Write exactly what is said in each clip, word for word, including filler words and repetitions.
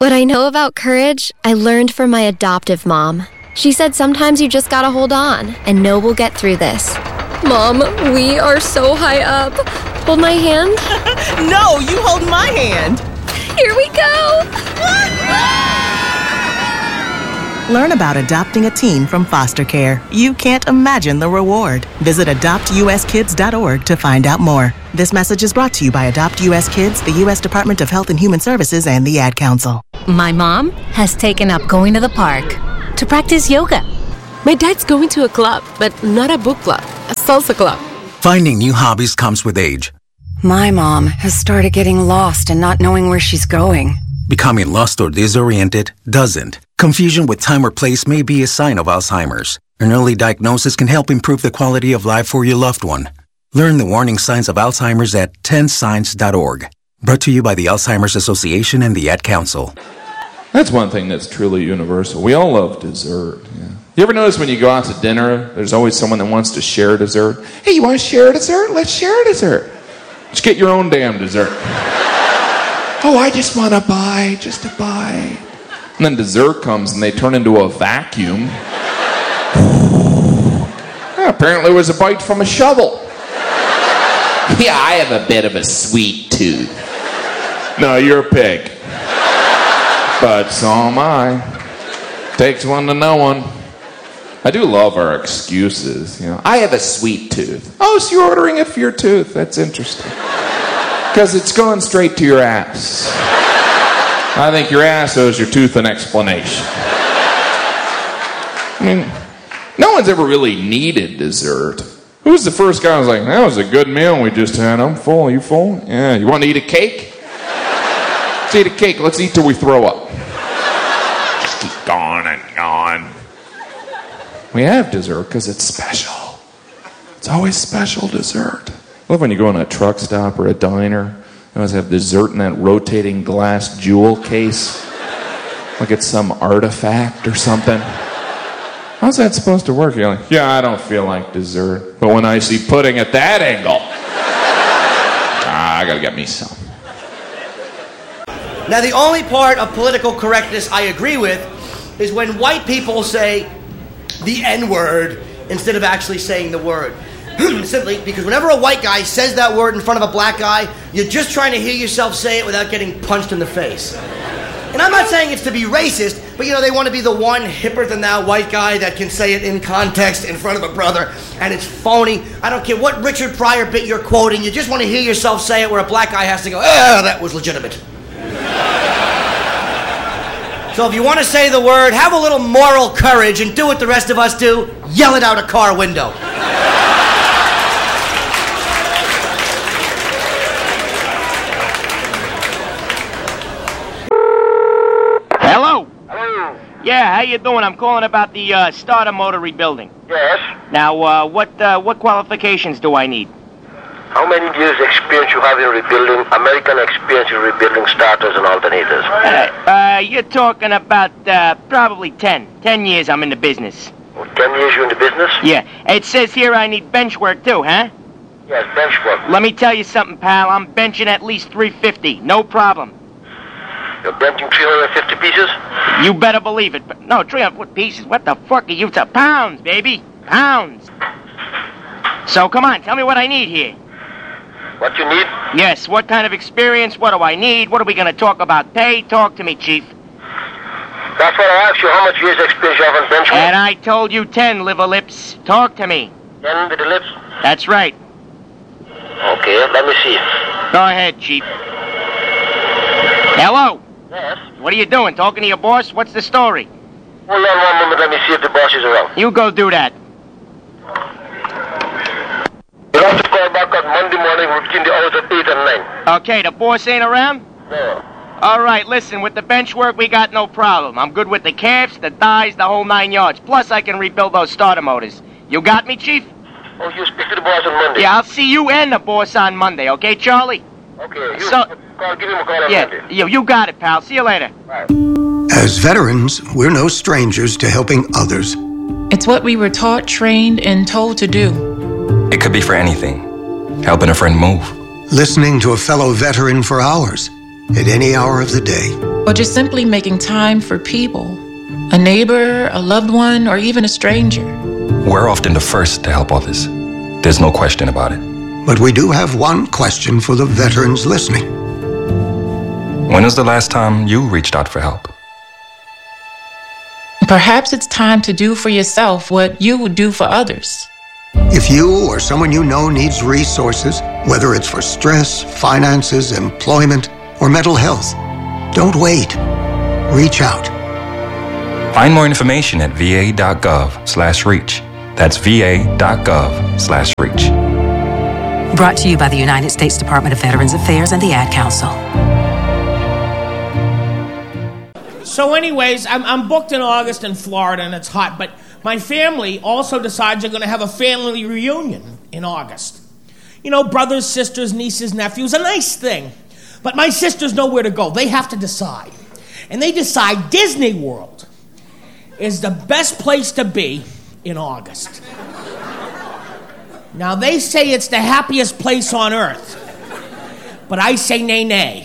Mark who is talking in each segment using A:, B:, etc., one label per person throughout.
A: What I know about courage, I learned from my adoptive mom. She said sometimes you just gotta hold on and know we'll get through this. Mom, we are so high up. Hold my hand.
B: No, you hold my hand.
A: Here we go.
B: Learn about adopting a teen from foster care. You can't imagine the reward. Visit adopt u s kids dot org to find out more. This message is brought to you by Adopt U S Kids, the U S Department of Health and Human Services, and the Ad Council.
C: My mom has taken up going to the park to practice yoga.
D: My dad's going to a club, but not a book club, a salsa club.
E: Finding new hobbies comes with age.
F: My mom has started getting lost and not knowing where she's going.
E: Becoming lost or disoriented doesn't. Confusion with time or place may be a sign of Alzheimer's. An early diagnosis can help improve the quality of life for your loved one. Learn the warning signs of Alzheimer's at ten signs dot org. Brought to you by the Alzheimer's Association and the Ad Council.
G: That's one thing that's truly universal. We all love dessert. Yeah. You ever notice when you go out to dinner, there's always someone that wants to share dessert? Hey, you want to share a dessert? Let's share a dessert. Just get your own damn dessert. Oh, I just want to buy, just a bite. And then dessert comes and they turn into a vacuum. Yeah, apparently it was a bite from a shovel. Yeah, I have a bit of a sweet tooth. No, you're a pig. But so am I. Takes one to know one. I do love our excuses. You know, I have a sweet tooth. Oh, so you're ordering it for your tooth. That's interesting. Because it's going straight to your ass. I think your ass owes your tooth an explanation. I mean, no one's ever really needed dessert. Who was the first guy who was like, that was a good meal we just had. I'm full. Are you full? Yeah. You want to eat a cake? Let's eat a cake. Let's eat till we throw up. Just keep going and going. We have dessert because it's special. It's always special dessert. I love when you go in a truck stop or a diner. They always have dessert in that rotating glass jewel case. Like it's some artifact or something. How's that supposed to work? You're like, yeah, I don't feel like dessert. But when I see pudding at that angle, ah, I gotta get me some.
H: Now, the only part of political correctness I agree with is when white people say the N-word instead of actually saying the word. Simply because whenever a white guy says that word in front of a black guy, you're just trying to hear yourself say it without getting punched in the face. And I'm not saying it's to be racist, but you know, they want to be the one hipper-than-thou white guy that can say it in context in front of a brother, and it's phony. I don't care what Richard Pryor bit you're quoting, you just want to hear yourself say it where a black guy has to go, oh, that was legitimate. So if you want to say the word, have a little moral courage and do what the rest of us do, yell it out a car window.
I: Hello? Hello? Yeah, how you doing? I'm calling about the uh, starter motor rebuilding.
J: Yes?
I: Now, uh, what uh, what qualifications do I need?
J: How many years experience you have in rebuilding, American experience in rebuilding starters and alternators?
I: Uh, uh, you're talking about uh, probably ten. Ten years I'm in the business.
J: Oh, ten years you in the business?
I: Yeah. It says here I need bench work too, huh?
J: Yes, bench work.
I: Let me tell you something, pal. I'm benching at least three fifty. No problem.
J: You're benching three hundred fifty pieces?
I: You better believe it. No, three hundred pieces? What the fuck are you to pounds, baby? Pounds. So, come on, tell me what I need here.
J: What you need?
I: Yes, what kind of experience? What do I need? What are we going to talk about? Pay? Talk to me, Chief.
J: That's what I asked you. How much years experience you have on bench work?
I: And I told you ten, liver lips. Talk to me.
J: Ten with the lips?
I: That's right.
J: Okay, let me see.
I: Go ahead, Chief. Hello?
J: Yes?
I: What are you doing? Talking to your boss? What's the story?
J: Hold on one moment. Let me see if the boss is around.
I: You go do that.
J: You have to call back on Monday morning between the hours of eight and nine.
I: Okay, the boss ain't around?
J: No.
I: All right, listen, with the bench work, we got no problem. I'm good with the caps, the dies, the whole nine yards. Plus, I can rebuild those starter motors. You got me, Chief?
J: Oh, you speak to the boss on Monday?
I: Yeah, I'll see you and the boss on Monday, okay, Charlie?
J: Okay, you
I: so,
J: call, give him a call on
I: yeah,
J: Monday.
I: You, you got it, pal. See you later.
J: Bye.
K: As veterans, we're no strangers to helping others.
L: It's what we were taught, trained, and told to do.
M: It could be for anything. Helping a friend move.
K: Listening to a fellow veteran for hours, at any hour of the day.
L: or just simply making time for people, a neighbor, a loved one, or even a stranger.
M: We're often the first to help others. There's no question about it.
K: But we do have one question for the veterans listening.
M: When was the last time you reached out for help?
L: Perhaps it's time to do for yourself what you would do for others.
K: If you or someone you know needs resources, whether it's for stress, finances, employment, or mental health, don't wait. Reach out.
M: Find more information at va.gov slash reach. That's va.gov slash reach.
N: Brought to you by the United States Department of Veterans Affairs and the Ad Council.
O: So anyways, I'm, I'm booked in August in Florida and it's hot, but my family also decides they're going to have a family reunion in August. You know, brothers, sisters, nieces, nephews, a nice thing. But my sisters know where to go. They have to decide. And they decide Disney World is the best place to be in August. Now, they say it's the happiest place on earth. But I say nay, nay.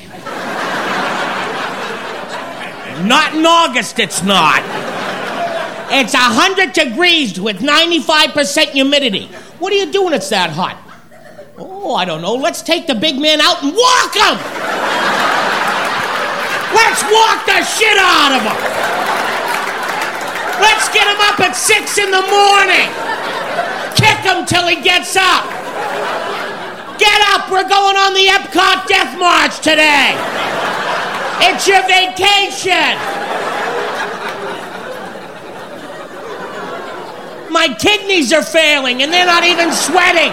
O: Not in August, it's not. It's one hundred degrees with ninety-five percent humidity. What are you doing it's that hot? Oh, I don't know. Let's take the big man out and walk him! Let's walk the shit out of him! Let's get him up at six in the morning! Kick him till he gets up! Get up! We're going on the Epcot Death March today! It's your vacation! My kidneys are failing and they're not even sweating.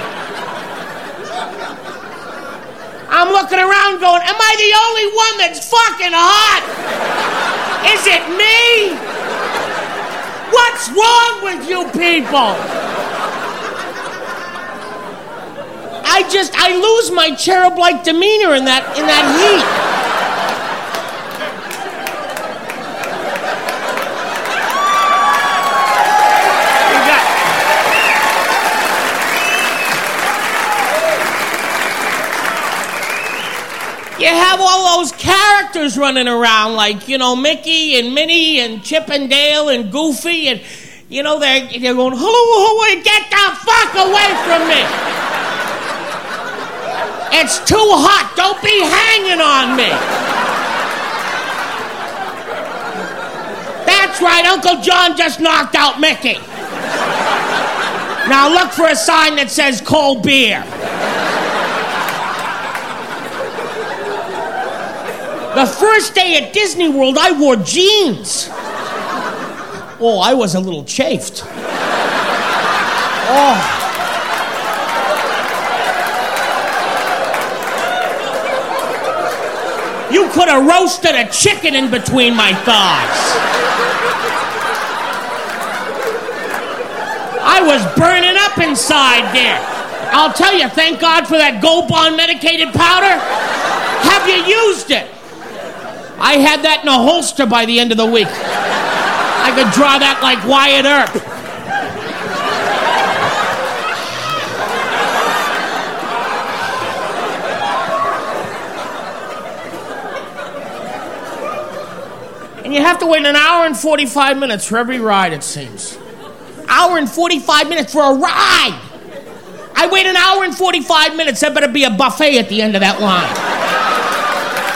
O: I'm looking around going, am I the only one that's fucking hot? Is it me? What's wrong with you people? I just, I lose my cherub-like demeanor in that, in that heat. You have all those characters running around like, you know, Mickey and Minnie and Chip and Dale and Goofy and, you know, they're, they're going, hello, hello, get the fuck away from me. It's too hot. Don't be hanging on me. That's right. Uncle John just knocked out Mickey. Now look for a sign that says cold beer. The first day at Disney World, I wore jeans. Oh, I was a little chafed. Oh. You could have roasted a chicken in between my thighs. I was burning up inside there. I'll tell you, thank God for that Gold Bond medicated powder. Have you used it? I had that in a holster by the end of the week. I could draw that like Wyatt Earp. And you have to wait an hour and forty-five minutes for every ride, it seems. Hour and forty-five minutes for a ride! I wait an hour and forty-five minutes, there better be a buffet at the end of that line.